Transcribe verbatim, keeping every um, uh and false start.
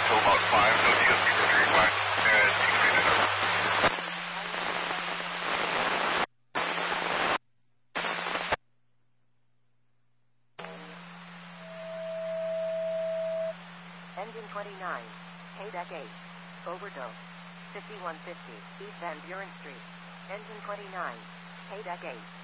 until about five, no T S P for three five, and T three nine. Engine twenty-nine, K deck eight, overdose, fifty-one fifty, East Van Buren Street. Engine twenty-nine, K deck eight.